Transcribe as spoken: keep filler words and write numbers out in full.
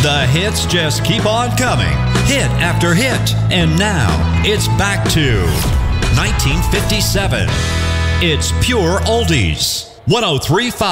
The hits just keep on coming, hit after hit. And now, it's back to nineteen fifty-seven. It's pure oldies. one oh three point five